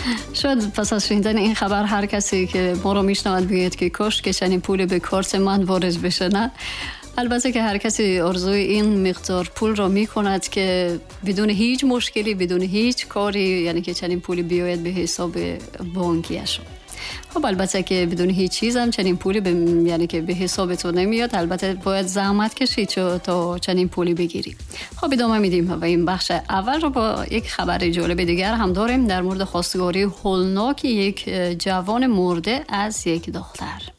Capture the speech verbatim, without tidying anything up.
شاید پس از شنیدن این خبر هر کسی که ما رو میشنود بگید که کاش که چنین پولی به کارت من وارد بشه. نه، البته که هر کسی آرزوی این مقدار پول را میکند که بدون هیچ مشکلی، بدون هیچ کاری، یعنی که چنین پولی بیاید به حساب بانکیش. خب البته که بدون هیچ چیز هم چنین پولی به یعنی که به حساب تو نمیاد. البته باید زحمت کشید تا چنین پولی بگیری. خب ادامه میدیم و این بخش اول رو با یک خبر جالب دیگر هم داریم در مورد خواستگاری هولناک یک جوان مرده از یک دختر.